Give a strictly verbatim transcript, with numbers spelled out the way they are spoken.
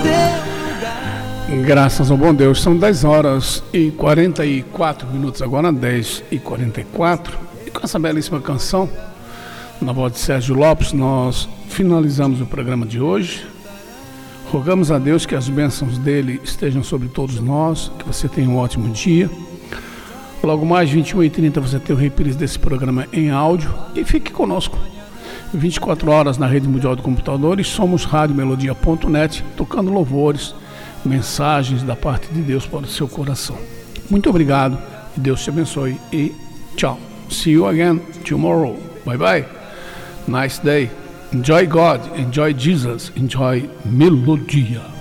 Graças ao bom Deus, são dez horas e quarenta e quatro minutos, agora dez e quarenta e quatro. E com essa belíssima canção, na voz de Sérgio Lopes, nós finalizamos o programa de hoje. Rogamos a Deus que as bênçãos dele estejam sobre todos nós, que você tenha um ótimo dia. Logo mais, vinte e uma e trinta, você tem o reprise desse programa em áudio. E fique conosco, vinte e quatro horas na Rede Mundial de Computadores. Somos rádio melodia ponto net, tocando louvores, mensagens da parte de Deus para o seu coração. Muito obrigado, Deus te abençoe e tchau. See you again tomorrow. Bye bye. Nice day. Enjoy God, enjoy Jesus, enjoy melodia.